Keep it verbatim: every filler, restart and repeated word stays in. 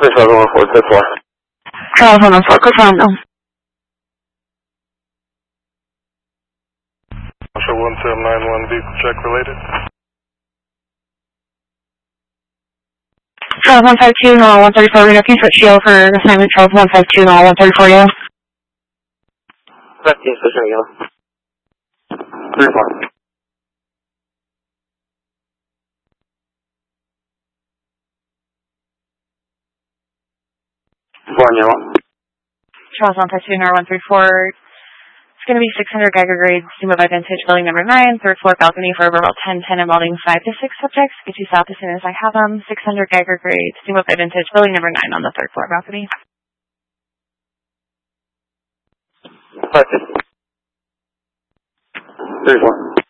seven one four, code four. Charles one one four, code four unknown. Show one seven nine one, vehicle check related. Charles one five two, Noah one thirty-four, we're looking for Shield for an assignment. Charles one five two, Noah one thirty-four, yellow. fifteen, station yellow. three four. four yellow. Charles one five two, Noah one thirty-four. It's going to be six hundred Geiger grade, Steamboat by Vintage, building number nine, third floor balcony for overall ten, ten, and welding five to six subjects. Get you south as soon as I have them. six hundred Geiger grade, Steamboat by Vintage, building number nine on the third floor balcony. five fifty. three four.